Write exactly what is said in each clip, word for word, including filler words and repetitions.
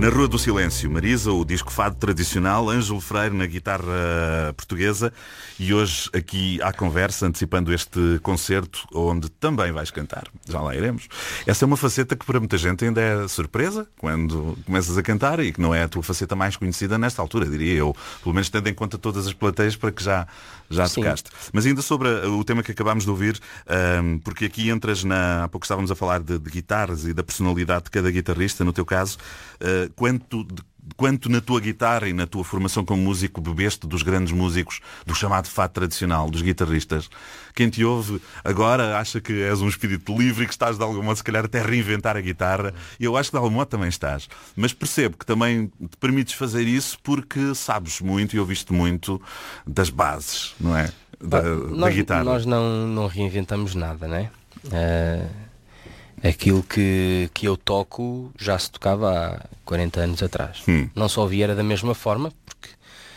Na Rua do Silêncio, Marisa, o disco fado tradicional, Ângelo Freire na guitarra portuguesa, e hoje aqui à conversa, antecipando este concerto onde também vais cantar. Já lá iremos. Essa é uma faceta que para muita gente ainda é surpresa quando começas a cantar e que não é a tua faceta mais conhecida nesta altura, diria eu. Pelo menos tendo em conta todas as plateias para que já, já tocaste. Mas ainda sobre o tema que acabámos de ouvir, um, porque aqui entras na... Há pouco estávamos a falar de, de guitarras e da personalidade de cada guitarrista, no teu caso. Uh, quanto, de, quanto na tua guitarra e na tua formação como músico bebeste dos grandes músicos, do chamado fado tradicional, dos guitarristas? Quem te ouve agora acha que és um espírito livre e que estás de algum modo, se calhar, até a reinventar a guitarra. E eu acho que de algum modo também estás. Mas percebo que também te permites fazer isso porque sabes muito e ouviste muito das bases, não é? Da, nós, da guitarra. Nós não, não reinventamos nada, não é? Uh... Aquilo que, que eu toco já se tocava há quarenta anos atrás. Hum. Não só ouvia era da mesma forma, porque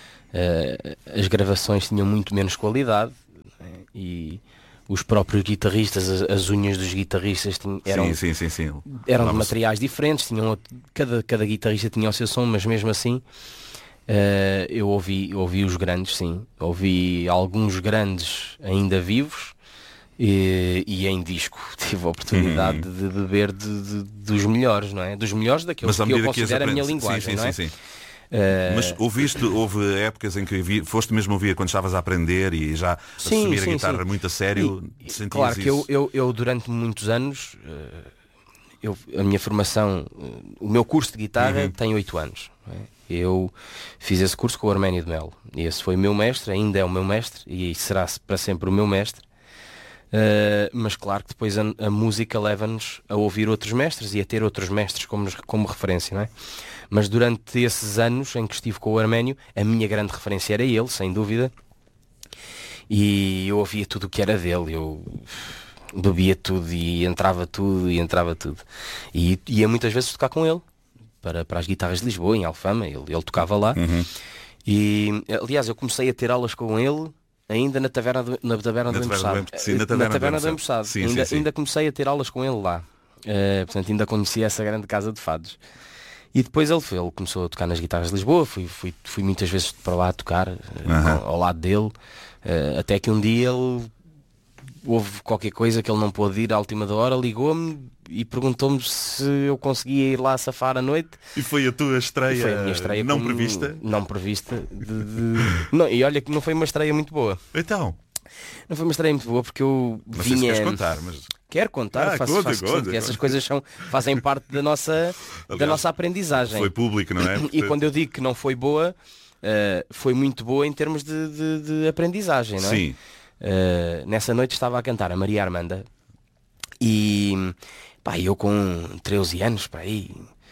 uh, as gravações tinham muito menos qualidade, né? E os próprios guitarristas, as, as unhas dos guitarristas tinham, eram, sim, sim, sim, sim. eram de materiais diferentes, tinham, cada, cada guitarrista tinha o seu som, mas mesmo assim uh, eu ouvi, ouvi os grandes, sim. Ouvi alguns grandes ainda vivos. E, e em disco tive a oportunidade uhum. de beber de, de, dos melhores, não é? Dos melhores daqueles que eu considero a minha linguagem, sim, sim, não é? Sim, sim. Uh... Mas ouviste, houve épocas em que vi, foste mesmo ouvir quando estavas a aprender e já sim, assumir sim, a guitarra sim. muito a sério? E, claro que eu, eu, eu durante muitos anos, eu, a minha formação, o meu curso de guitarra uhum. tem oito anos. Não é? Eu fiz esse curso com o Arménio de Melo. E esse foi o meu mestre, ainda é o meu mestre e será para sempre o meu mestre. Uh, mas claro que depois a, a música leva-nos a ouvir outros mestres e a ter outros mestres como, como referência, não é? Mas durante esses anos em que estive com o Arménio, a minha grande referência era ele, sem dúvida, e eu ouvia tudo o que era dele, eu bebia tudo e entrava tudo e entrava tudo e ia muitas vezes tocar com ele para, para as guitarras de Lisboa, em Alfama, ele, ele tocava lá uhum. E aliás eu comecei a ter aulas com ele ainda na taverna do, na taverna do Embuçado. Sim, na taverna, na taverna do Embuçado. Sim, ainda, sim, sim. ainda comecei a ter aulas com ele lá. Uh, portanto, ainda conheci essa grande casa de fados. E depois ele, foi, ele começou a tocar nas guitarras de Lisboa. Fui, fui, fui muitas vezes para lá a tocar, uh, uhum. ao, ao lado dele. Uh, até que um dia ele houve qualquer coisa que ele não pôde ir à última da hora, ligou-me e perguntou-me se eu conseguia ir lá safar à noite. E foi a tua estreia, foi a minha estreia não como, prevista? Não prevista. De, de... não, e olha que não foi uma estreia muito boa. Então? Não foi uma estreia muito boa porque eu não vinha... Sei se queres contar, mas... Quero contar, ah, faço, conta, faço conta, questão, que essas coisas são, fazem parte da nossa, Aliás, da nossa aprendizagem. Foi público, não é? Portanto... E quando eu digo que não foi boa, uh, foi muito boa em termos de, de, de aprendizagem, não é? Sim. Uh, nessa noite estava a cantar a Maria Armanda e pá, eu com treze anos pá, aí,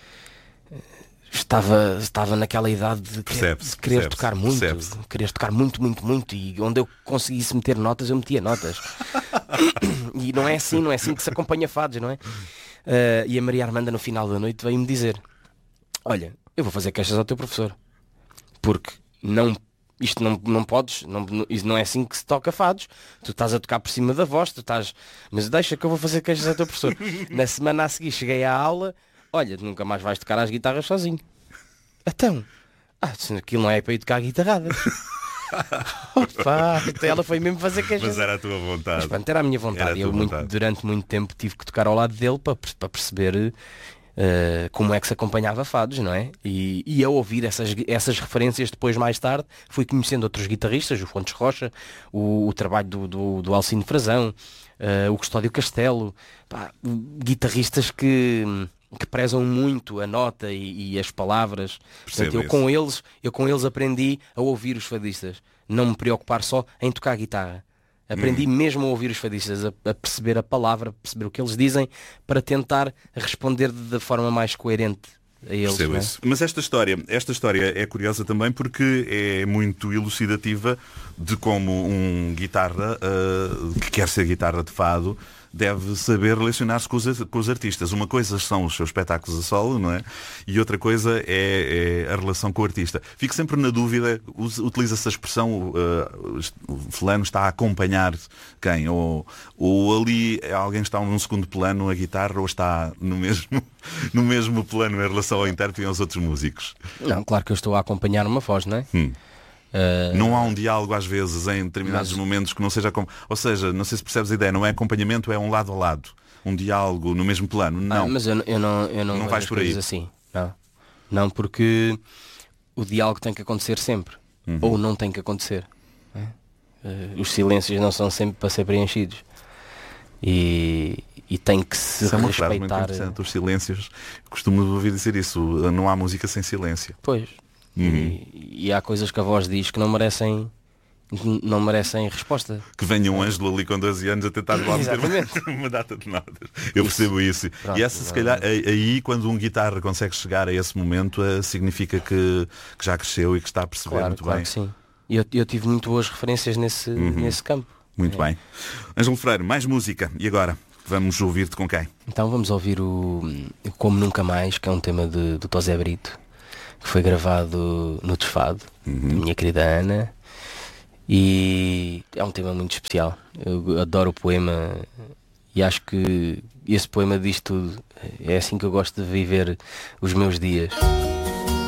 estava, estava naquela idade de querer, de querer tocar muito, de querer tocar muito, muito, muito, e onde eu conseguisse meter notas, eu metia notas. E não é assim, não é assim que se acompanha fados, não é? Uh, e a Maria Armanda no final da noite veio-me dizer: olha, eu vou fazer queixas ao teu professor, porque não isto não, não podes, não, isso não é assim que se toca fados. Tu estás a tocar por cima da voz, tu estás, mas deixa que eu vou fazer queixas ao teu professor. Na semana a seguir cheguei à aula: olha, nunca mais vais tocar as guitarras sozinho. Então, ah, aquilo não é para ir tocar guitarradas. Opa, então ela foi mesmo fazer queixas. Mas era a tua vontade. Mas, pronto, era a minha vontade. A eu vontade. Muito, durante muito tempo tive que tocar ao lado dele para, para perceber Uh, como é que se acompanhava fados, não é? E, e a ouvir essas, essas referências depois, mais tarde, fui conhecendo outros guitarristas, o Fontes Rocha, o, o trabalho do, do, do Alcino Frazão, uh, o Custódio Castelo, pá, guitarristas que, que prezam muito a nota e, e as palavras. Portanto, eu com eles, eu com eles aprendi a ouvir os fadistas, não me preocupar só em tocar guitarra. Aprendi hum. mesmo a ouvir os fadistas, a, a perceber a palavra, a perceber o que eles dizem, para tentar responder da forma mais coerente a eles. Percebo isso. Mas esta história, esta história é curiosa também porque é muito elucidativa de como um guitarra, uh, que quer ser guitarra de fado, deve saber relacionar-se com os, com os artistas. Uma coisa são os seus espetáculos a solo, não é? E outra coisa é, é a relação com o artista. Fico sempre na dúvida, utiliza-se a expressão uh, o fulano está a acompanhar quem? Ou, ou ali alguém está num segundo plano a guitarra ou está no mesmo, no mesmo plano em relação ao intérprete e aos outros músicos? Não, claro que eu estou a acompanhar uma voz, não é? Hum. Uh... Não há um diálogo às vezes em determinados Mas... momentos que não seja como... Ou seja, não sei se percebes a ideia, não é acompanhamento, é um lado a lado. Um diálogo no mesmo plano. Não. Ah, mas eu, eu não, eu não, não vais por aí assim. Não. Não, porque o diálogo tem que acontecer sempre. Uhum. Ou não tem que acontecer. É? Uh, os silêncios não são sempre para ser preenchidos. E, e tem que se isso é uma respeitar. Frase muito interessante. Os silêncios, costumo ouvir dizer isso. Não há música sem silêncio. Pois. Uhum. E, e há coisas que a voz diz que não merecem não merecem resposta. Que venha um Ângelo ali com doze anos a tentar lá meter uma, uma data de notas. Eu isso. percebo isso. Pronto, e essa, se calhar, aí quando um guitarra consegue chegar a esse momento, significa que, que já cresceu e que está a perceber claro, muito claro bem. Que sim. E eu, eu tive muito boas referências nesse, uhum. nesse campo. Muito é. bem. Ângelo Freire, mais música. E agora? Vamos ouvir-te com quem? Então vamos ouvir o Como Nunca Mais, que é um tema de, do Tosé Brito, que foi gravado no Desfado, uhum. da minha querida Ana, e é um tema muito especial. Eu adoro o poema e acho que esse poema diz tudo. É assim que eu gosto de viver os meus dias.